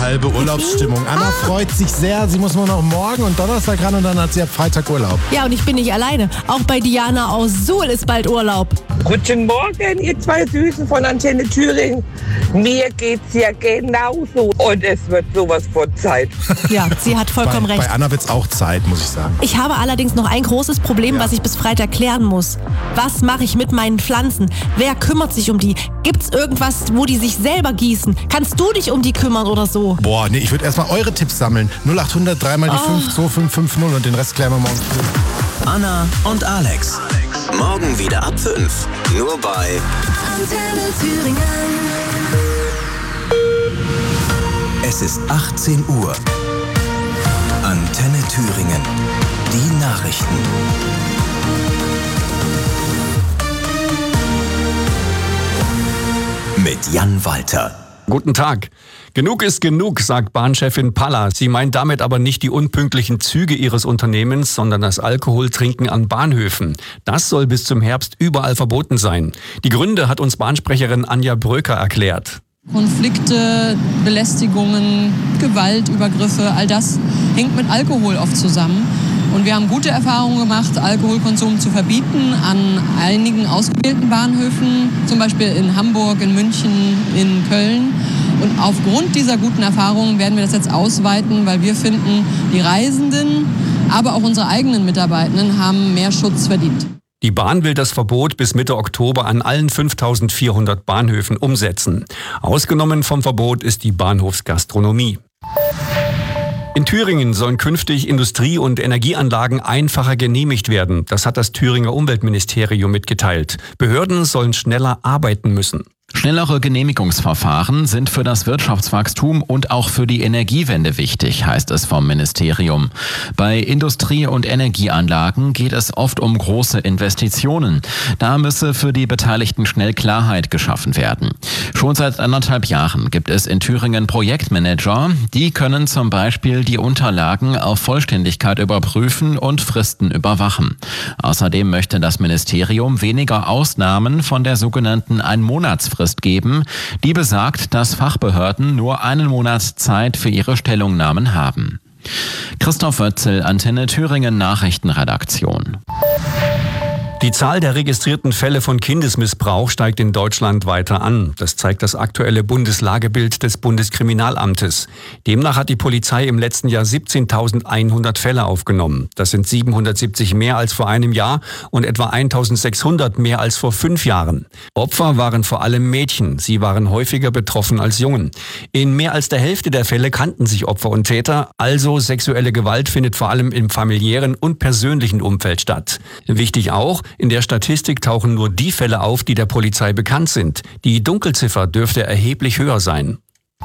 halbe Urlaubsstimmung. Anna freut sich sehr. Sie muss nur noch morgen und Donnerstag ran und dann hat sie ab Freitag Urlaub. Ja, und ich bin nicht alleine. Auch bei Diana aus Suhl ist bald Urlaub. Guten Morgen, ihr zwei Süßen von Antenne Thüringen. Mir geht's ja genauso. Und es wird sowas von Zeit. Ja, sie hat vollkommen recht. Bei Anna wird's auch Zeit, muss ich sagen. Ich habe allerdings noch ein großes Problem, was ich bis Freitag klären muss. Was mache ich mit meinen Pflanzen? Wer kümmert sich um die? Gibt's irgendwas, wo die sich selber gießen? Kannst du dich um die kümmern oder so? Boah, nee, ich würde erstmal eure Tipps sammeln. 0800 3 mal die 5 2550 und den Rest klären wir morgen früh. Anna und Alex. Morgen wieder ab 5. Nur bei Antenne Thüringen. Es ist 18 Uhr. Antenne Thüringen. Die Nachrichten. Mit Jan Walter. Guten Tag. Genug ist genug, sagt Bahnchefin Palla. Sie meint damit aber nicht die unpünktlichen Züge ihres Unternehmens, sondern das Alkoholtrinken an Bahnhöfen. Das soll bis zum Herbst überall verboten sein. Die Gründe hat uns Bahnsprecherin Anja Bröker erklärt. Konflikte, Belästigungen, Gewalt, Übergriffe, all das hängt mit Alkohol oft zusammen. Und wir haben gute Erfahrungen gemacht, Alkoholkonsum zu verbieten an einigen ausgewählten Bahnhöfen, zum Beispiel in Hamburg, in München, in Köln. Und aufgrund dieser guten Erfahrungen werden wir das jetzt ausweiten, weil wir finden, die Reisenden, aber auch unsere eigenen Mitarbeitenden haben mehr Schutz verdient. Die Bahn will das Verbot bis Mitte Oktober an allen 5.400 Bahnhöfen umsetzen. Ausgenommen vom Verbot ist die Bahnhofsgastronomie. In Thüringen sollen künftig Industrie- und Energieanlagen einfacher genehmigt werden. Das hat das Thüringer Umweltministerium mitgeteilt. Behörden sollen schneller arbeiten müssen. Schnellere Genehmigungsverfahren sind für das Wirtschaftswachstum und auch für die Energiewende wichtig, heißt es vom Ministerium. Bei Industrie- und Energieanlagen geht es oft um große Investitionen. Da müsse für die Beteiligten schnell Klarheit geschaffen werden. Schon seit 1,5 Jahren gibt es in Thüringen Projektmanager. Die können zum Beispiel die Unterlagen auf Vollständigkeit überprüfen und Fristen überwachen. Außerdem möchte das Ministerium weniger Ausnahmen von der sogenannten Einmonatsfrist geben, die besagt, dass Fachbehörden nur einen Monat Zeit für ihre Stellungnahmen haben. Christoph Wötzel, Antenne Thüringen Nachrichtenredaktion. Die Zahl der registrierten Fälle von Kindesmissbrauch steigt in Deutschland weiter an. Das zeigt das aktuelle Bundeslagebild des Bundeskriminalamtes. Demnach hat die Polizei im letzten Jahr 17.100 Fälle aufgenommen. Das sind 770 mehr als vor einem Jahr und etwa 1.600 mehr als vor 5 Jahren. Opfer waren vor allem Mädchen. Sie waren häufiger betroffen als Jungen. In mehr als der Hälfte der Fälle kannten sich Opfer und Täter. Also sexuelle Gewalt findet vor allem im familiären und persönlichen Umfeld statt. Wichtig auch, in der Statistik tauchen nur die Fälle auf, die der Polizei bekannt sind. Die Dunkelziffer dürfte erheblich höher sein.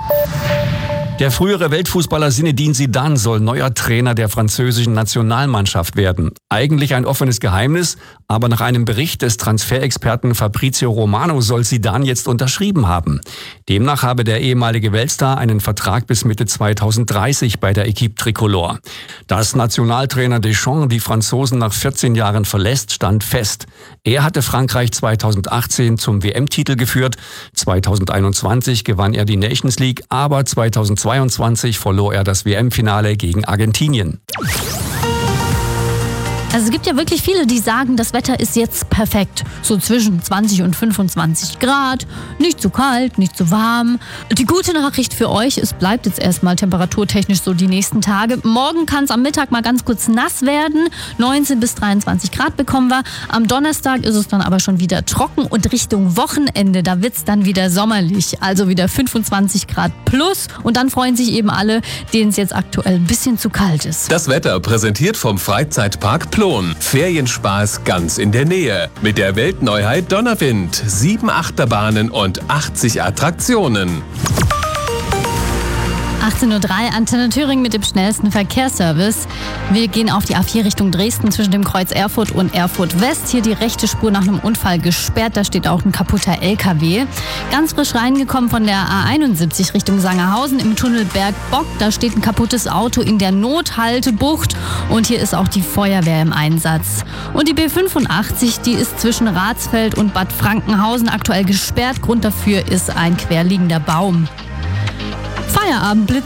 Der frühere Weltfußballer Zinedine Zidane soll neuer Trainer der französischen Nationalmannschaft werden. Eigentlich ein offenes Geheimnis, aber nach einem Bericht des Transferexperten Fabrizio Romano soll Zidane jetzt unterschrieben haben. Demnach habe der ehemalige Weltstar einen Vertrag bis Mitte 2030 bei der Équipe Tricolore. Dass Nationaltrainer Deschamps die Franzosen nach 14 Jahren verlässt, stand fest. Er hatte Frankreich 2018 zum WM-Titel geführt. 2021 gewann er die Nations League, aber 2022 verlor er das WM-Finale gegen Argentinien. Also es gibt ja wirklich viele, die sagen, das Wetter ist jetzt perfekt. So zwischen 20 und 25 Grad, nicht zu kalt, nicht zu warm. Die gute Nachricht für euch, es bleibt jetzt erstmal temperaturtechnisch so die nächsten Tage. Morgen kann es am Mittag mal ganz kurz nass werden. 19 bis 23 Grad bekommen wir. Am Donnerstag ist es dann aber schon wieder trocken und Richtung Wochenende, da wird es dann wieder sommerlich. Also wieder 25 Grad plus. Und dann freuen sich eben alle, denen es jetzt aktuell ein bisschen zu kalt ist. Das Wetter präsentiert vom Freizeitpark Plon. Ferienspaß ganz in der Nähe. Mit der Weltneuheit Donnerwind. 7 Achterbahnen und 80 Attraktionen. 18:03 Uhr, Antenne Thüringen mit dem schnellsten Verkehrsservice. Wir gehen auf die A4 Richtung Dresden zwischen dem Kreuz Erfurt und Erfurt West. Hier die rechte Spur nach einem Unfall gesperrt. Da steht auch ein kaputter LKW. Ganz frisch reingekommen von der A71 Richtung Sangerhausen im Tunnel Bergbock. Da steht ein kaputtes Auto in der Nothaltebucht. Und hier ist auch die Feuerwehr im Einsatz. Und die B85, die ist zwischen Ratsfeld und Bad Frankenhausen aktuell gesperrt. Grund dafür ist ein querliegender Baum. Feierabendblitz